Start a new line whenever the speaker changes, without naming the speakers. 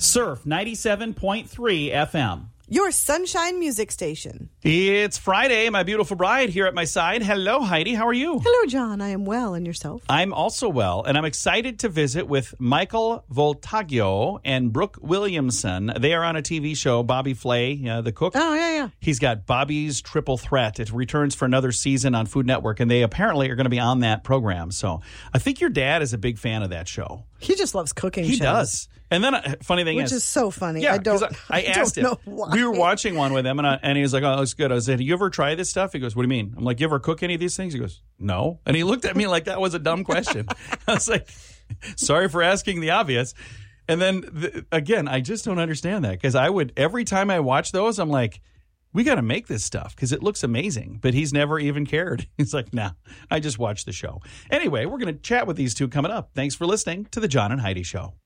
Surf 97.3 FM.
Your sunshine music station.
It's Friday. My beautiful bride here at my side. Hello, Heidi. How are you?
Hello, John. I am well. And yourself?
I'm also well, and I'm excited to visit with Michael Voltaggio and Brooke Williamson. They are on a TV show, Bobby Flay, the cook.
Oh, yeah.
He's got Bobby's Triple Threat. It returns for another season on Food Network, and they apparently are going to be on that program. So I think your dad is a big fan of that show.
He just loves cooking
He
shows.
does. And then, funny thing
Which is so funny.
Yeah,
I
asked
don't
him.
know why.
We were watching one with him, and he was like, "Oh, it's good." I said, "You ever try this stuff?" He goes, "What do you mean?" I'm like, "You ever cook any of these things?" He goes, "No." And he looked at me like that was a dumb question. I was like, "Sorry for asking the obvious." And then again, I just don't understand that because every time I watch those, I'm like, we got to make this stuff because it looks amazing. But he's never even cared. He's like, nah, I just watched the show. Anyway, we're going to chat with these two coming up. Thanks for listening to The John and Heidi Show.